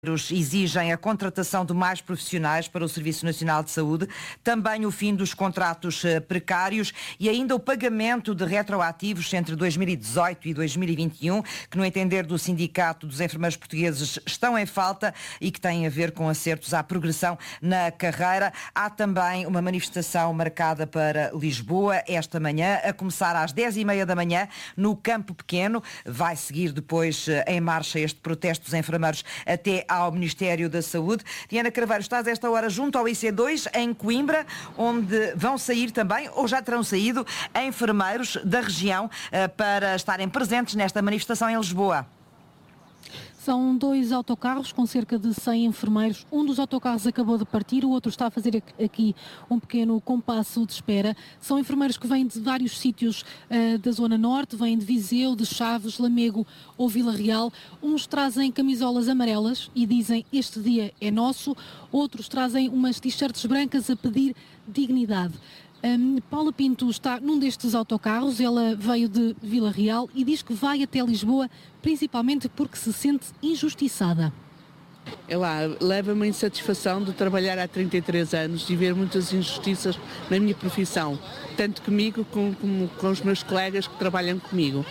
exigem a contratação de mais profissionais para o Serviço Nacional de Saúde, também o fim dos contratos precários e ainda o pagamento de retroativos entre 2018 e 2021, que no entender do Sindicato dos Enfermeiros Portugueses estão em falta e que têm a ver com acertos à progressão na carreira. Há também uma manifestação marcada para Lisboa esta manhã, a começar às 10h30 da manhã no Campo Pequeno. Vai seguir depois em marcha este protesto dos enfermeiros até ao Ministério da Saúde. Diana Craveiro, estás a esta hora junto ao IC2 em Coimbra, onde vão sair também, ou já terão saído, enfermeiros da região para estarem presentes nesta manifestação em Lisboa. São 2 autocarros com cerca de 100 enfermeiros. Um dos autocarros acabou de partir, o outro está a fazer aqui um pequeno compasso de espera. São enfermeiros que vêm de vários sítios da Zona Norte, vêm de Viseu, de Chaves, Lamego ou Vila Real. Uns trazem camisolas amarelas e dizem este dia é nosso. Outros trazem umas t-shirts brancas a pedir dignidade. Paula Pinto está num destes autocarros, ela veio de Vila Real e diz que vai até Lisboa principalmente porque se sente injustiçada. Leva-me a insatisfação de trabalhar há 33 anos e ver muitas injustiças na minha profissão, tanto comigo como com os meus colegas que trabalham comigo.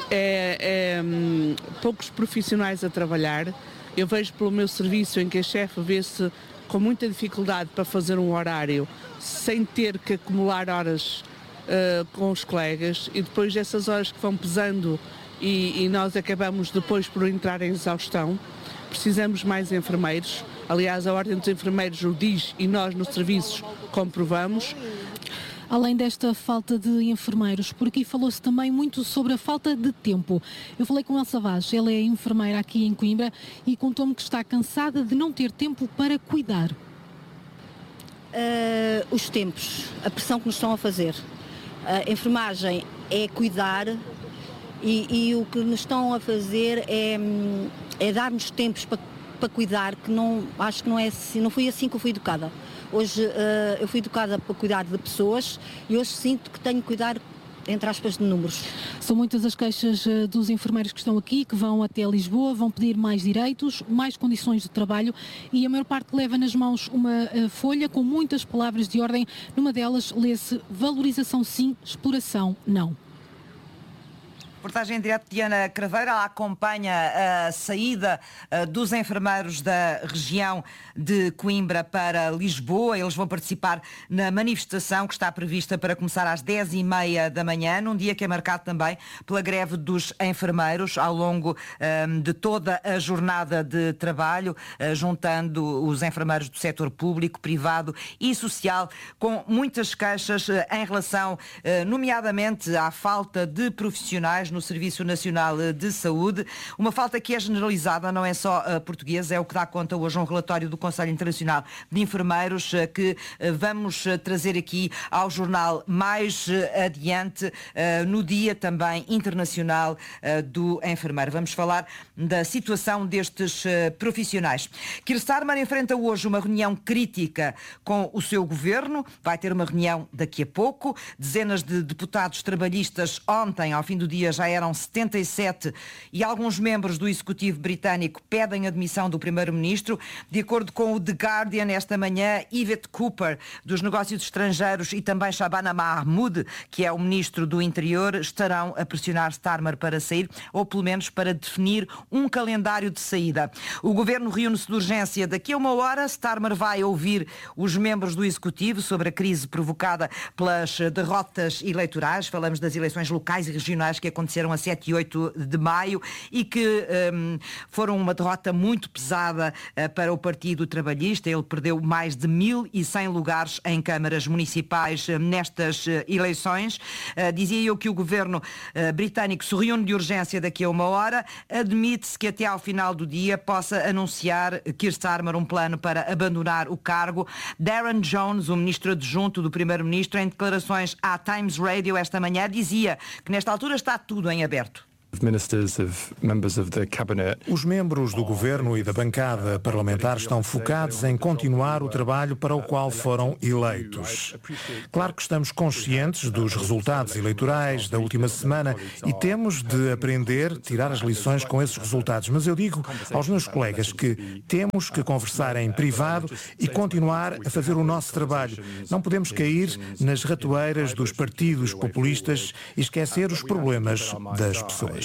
Poucos profissionais a trabalhar. Eu vejo pelo meu serviço em que a chefe vê-se com muita dificuldade para fazer um horário sem ter que acumular horas com os colegas e depois dessas horas que vão pesando e nós acabamos depois por entrar em exaustão. Precisamos mais enfermeiros. Aliás, a Ordem dos Enfermeiros o diz e nós nos serviços comprovamos. Além desta falta de enfermeiros, por aqui falou-se também muito sobre a falta de tempo. Eu falei com Elsa Vaz, ela é enfermeira aqui em Coimbra e contou-me que está cansada de não ter tempo para cuidar. Os tempos, a pressão que nos estão a fazer. A enfermagem é cuidar e o que nos estão a fazer é dar-nos tempos para cuidar, que acho que não é assim, não foi assim que eu fui educada. Hoje eu fui educada para cuidar de pessoas e hoje sinto que tenho que cuidar, entre aspas, de números. São muitas as queixas dos enfermeiros que estão aqui, que vão até Lisboa, vão pedir mais direitos, mais condições de trabalho e a maior parte leva nas mãos uma folha com muitas palavras de ordem. Numa delas lê-se valorização sim, exploração não. Reportagem em direto de Diana Craveiro, ela acompanha a saída dos enfermeiros da região de Coimbra para Lisboa. Eles vão participar na manifestação que está prevista para começar às 10h30 da manhã, num dia que é marcado também pela greve dos enfermeiros ao longo de toda a jornada de trabalho, juntando os enfermeiros do setor público, privado e social, com muitas queixas em relação, nomeadamente, à falta de profissionais no Serviço Nacional de Saúde, uma falta que é generalizada, não é só portuguesa, é o que dá conta hoje um relatório do Conselho Internacional de Enfermeiros que vamos trazer aqui ao jornal mais adiante, no Dia também Internacional do Enfermeiro. Vamos falar da situação destes profissionais. Keir Starmer enfrenta hoje uma reunião crítica com o seu governo, vai ter uma reunião daqui a pouco, dezenas de deputados trabalhistas ontem, ao fim do dia, já eram 77 e alguns membros do Executivo britânico pedem a demissão do Primeiro-Ministro. De acordo com o The Guardian, esta manhã, Yvette Cooper, dos Negócios Estrangeiros, e também Shabana Mahmood, que é o Ministro do Interior, estarão a pressionar Starmer para sair, ou pelo menos para definir um calendário de saída. O Governo reúne-se de urgência daqui a uma hora. Starmer vai ouvir os membros do Executivo sobre a crise provocada pelas derrotas eleitorais. Falamos das eleições locais e regionais que aconteceram a 7 e 8 de maio e que foram uma derrota muito pesada para o Partido Trabalhista. Ele perdeu mais de 1.100 lugares em câmaras municipais nestas eleições. Dizia eu que o governo britânico se reúne de urgência daqui a uma hora. Admite-se que até ao final do dia possa anunciar Keir Starmer um plano para abandonar o cargo. Darren Jones, o ministro adjunto do Primeiro-Ministro, em declarações à Times Radio esta manhã, dizia que nesta altura está tudo em aberto. Os membros do governo e da bancada parlamentar estão focados em continuar o trabalho para o qual foram eleitos. Claro que estamos conscientes dos resultados eleitorais da última semana e temos de aprender, tirar as lições com esses resultados. Mas eu digo aos meus colegas que temos que conversar em privado e continuar a fazer o nosso trabalho. Não podemos cair nas ratoeiras dos partidos populistas e esquecer os problemas das pessoas.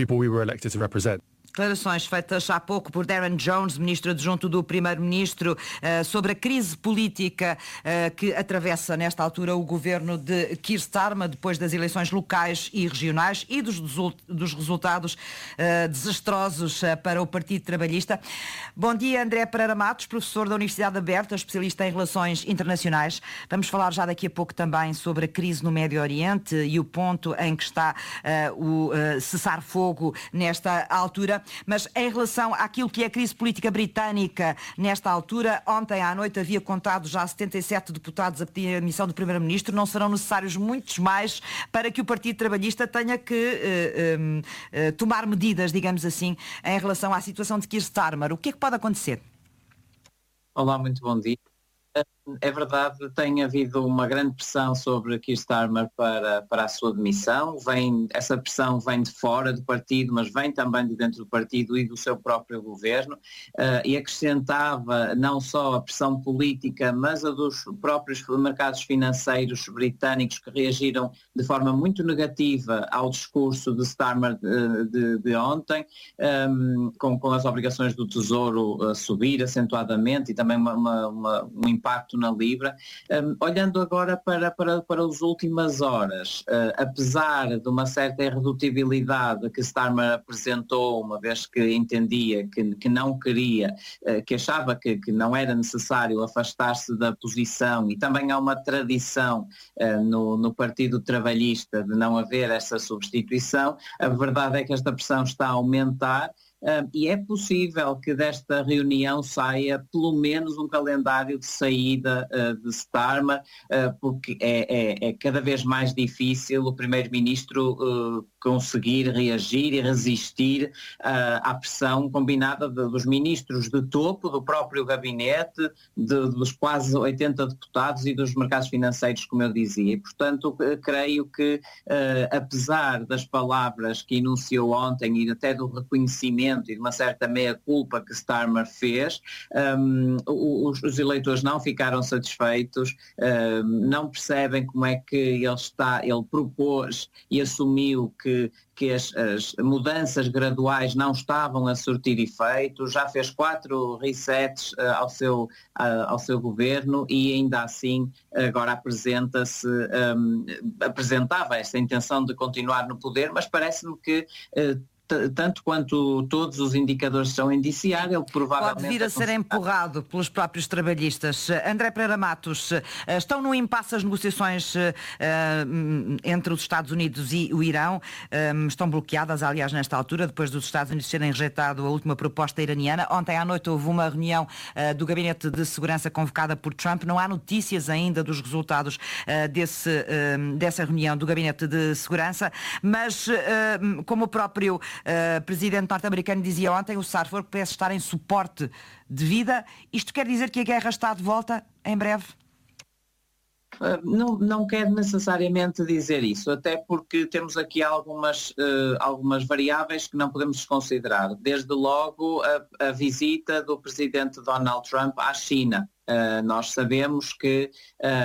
Declarações feitas há pouco por Darren Jones, ministro adjunto do primeiro-ministro, sobre a crise política que atravessa nesta altura o governo de Keir Starmer depois das eleições locais e regionais e dos resultados desastrosos para o Partido Trabalhista. Bom dia, André Pereira Matos, professor da Universidade Aberta, especialista em relações internacionais. Vamos falar já daqui a pouco também sobre a crise no Médio Oriente e o ponto em que está o cessar-fogo nesta altura. Mas em relação àquilo que é a crise política britânica nesta altura, ontem à noite havia contado já 77 deputados a pedir a admissão do Primeiro-Ministro. Não serão necessários muitos mais para que o Partido Trabalhista tenha que tomar medidas, digamos assim, em relação à situação de Keir Starmer. O que é que pode acontecer? Olá, muito bom dia. É verdade, tem havido uma grande pressão sobre Keir Starmer para a sua demissão. Essa pressão vem de fora do partido, mas vem também de dentro do partido e do seu próprio governo, e acrescentava não só a pressão política, mas a dos próprios mercados financeiros britânicos que reagiram de forma muito negativa ao discurso de Starmer de ontem, com as obrigações do Tesouro a subir acentuadamente e também um impacto na Libra. Olhando agora para as últimas horas, apesar de uma certa irredutibilidade que Starmer apresentou, uma vez que entendia que não queria, que achava que não era necessário afastar-se da posição, e também há uma tradição no Partido Trabalhista de não haver essa substituição, a verdade é que esta pressão está a aumentar. E é possível que desta reunião saia pelo menos um calendário de saída de Starmer, porque é cada vez mais difícil o Primeiro-Ministro conseguir reagir e resistir à pressão combinada dos ministros de topo, do próprio gabinete, dos quase 80 deputados e dos mercados financeiros, como eu dizia. E, portanto, creio que, apesar das palavras que enunciou ontem e até do reconhecimento e de uma certa meia-culpa que Starmer fez, os eleitores não ficaram satisfeitos, não percebem como é que ele propôs e assumiu que as mudanças graduais não estavam a surtir efeito, já fez 4 resets ao seu governo e ainda assim agora apresentava esta intenção de continuar no poder, mas parece-me que tanto quanto todos os indicadores são a indiciar, ele provavelmente... Pode vir a ser empurrado pelos próprios trabalhistas. André Pereira Matos, estão no impasse as negociações entre os Estados Unidos e o Irão. Estão bloqueadas, aliás, nesta altura, depois dos Estados Unidos terem rejeitado a última proposta iraniana. Ontem à noite houve uma reunião do Gabinete de Segurança convocada por Trump. Não há notícias ainda dos resultados dessa reunião do Gabinete de Segurança, mas como o próprio presidente norte-americano dizia ontem, o cessar-fogo parece estar em suporte de vida. Isto quer dizer que a guerra está de volta em breve? Não quero necessariamente dizer isso, até porque temos aqui algumas variáveis que não podemos desconsiderar. Desde logo a visita do presidente Donald Trump à China. Nós sabemos que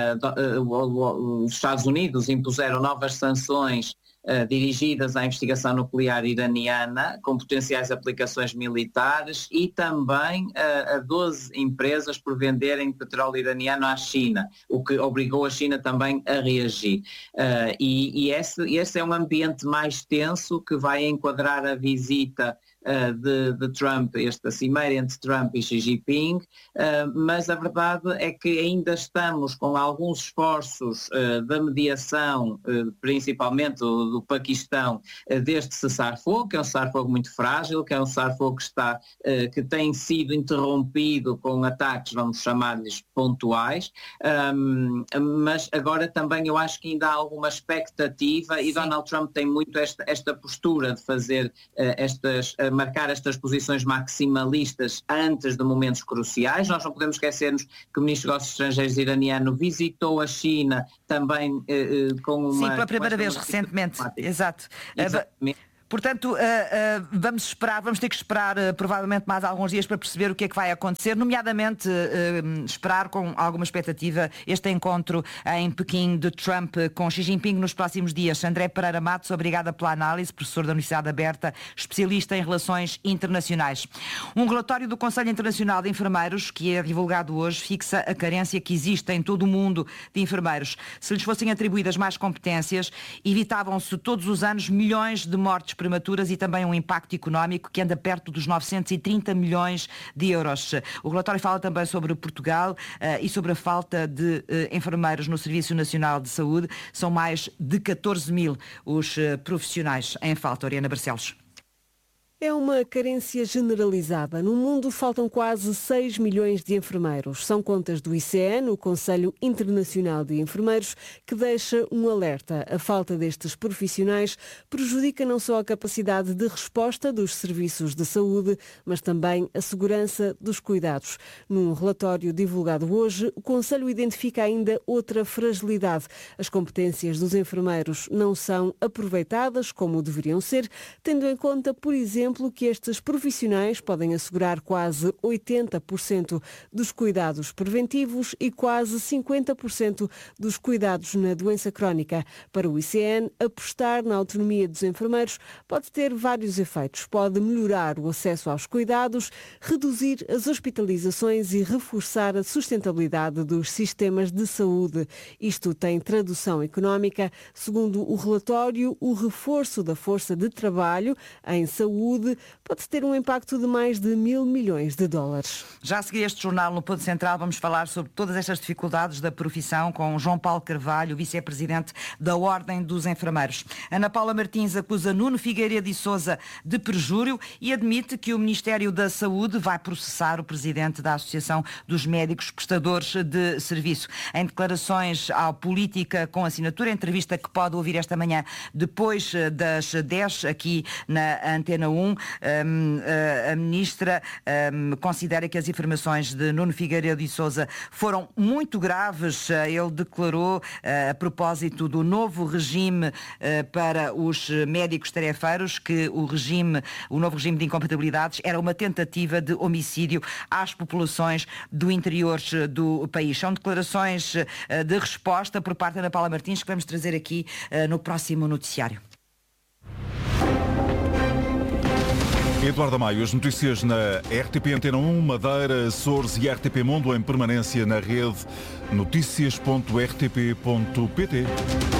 os Estados Unidos impuseram novas sanções dirigidas à investigação nuclear iraniana, com potenciais aplicações militares, e também a 12 empresas por venderem petróleo iraniano à China, o que obrigou a China também a reagir. E esse é um ambiente mais tenso que vai enquadrar a visita de Trump, esta cimeira entre Trump e Xi Jinping, mas a verdade é que ainda estamos com alguns esforços da mediação, principalmente do Paquistão, deste cessar-fogo, que é um cessar-fogo muito frágil, que é um cessar-fogo que tem sido interrompido com ataques, vamos chamar-lhes pontuais, mas agora também eu acho que ainda há alguma expectativa e Donald Trump tem muito esta postura de fazer marcar estas posições maximalistas antes de momentos cruciais. Nós não podemos esquecermos que o Ministro dos Negócios Estrangeiros iraniano visitou a China também com uma... Sim, pela primeira vez recentemente, exato. Exatamente. Portanto, vamos ter que esperar provavelmente mais alguns dias para perceber o que é que vai acontecer, nomeadamente esperar com alguma expectativa este encontro em Pequim de Trump com Xi Jinping nos próximos dias. André Pereira Matos, obrigada pela análise, professor da Universidade Aberta, especialista em relações internacionais. Um relatório do Conselho Internacional de Enfermeiros, que é divulgado hoje, fixa a carência que existe em todo o mundo de enfermeiros. Se lhes fossem atribuídas mais competências, evitavam-se todos os anos milhões de mortes prematuras e também um impacto económico que anda perto dos 930 milhões de euros. O relatório fala também sobre Portugal e sobre a falta de enfermeiros no Serviço Nacional de Saúde. São mais de 14 mil os profissionais em falta. Oriana Barcelos. É uma carência generalizada. No mundo faltam quase 6 milhões de enfermeiros. São contas do ICN, o Conselho Internacional de Enfermeiros, que deixa um alerta. A falta destes profissionais prejudica não só a capacidade de resposta dos serviços de saúde, mas também a segurança dos cuidados. Num relatório divulgado hoje, o Conselho identifica ainda outra fragilidade. As competências dos enfermeiros não são aproveitadas como deveriam ser, tendo em conta, por exemplo, que estes profissionais podem assegurar quase 80% dos cuidados preventivos e quase 50% dos cuidados na doença crónica. Para o ICN, apostar na autonomia dos enfermeiros pode ter vários efeitos. Pode melhorar o acesso aos cuidados, reduzir as hospitalizações e reforçar a sustentabilidade dos sistemas de saúde. Isto tem tradução económica. Segundo o relatório, o reforço da força de trabalho em saúde pode ter um impacto de mais de 1.000 milhões de dólares. Já a seguir este jornal no Ponto Central vamos falar sobre todas estas dificuldades da profissão com João Paulo Carvalho, vice-presidente da Ordem dos Enfermeiros. Ana Paula Martins acusa Nuno Figueiredo e Sousa de perjúrio e admite que o Ministério da Saúde vai processar o presidente da Associação dos Médicos Prestadores de Serviço. Em declarações ao Política com Assinatura, entrevista que pode ouvir esta manhã depois das 10 aqui na Antena 1, a ministra considera que as informações de Nuno Figueiredo e Sousa foram muito graves. Ele declarou, a propósito do novo regime para os médicos tarefeiros, que o novo regime de incompatibilidades era uma tentativa de homicídio às populações do interior do país. São declarações de resposta por parte da Ana Paula Martins que vamos trazer aqui no próximo noticiário. Eduardo Maio, as notícias na RTP Antena 1, Madeira, Açores e RTP Mundo em permanência na rede noticias.rtp.pt.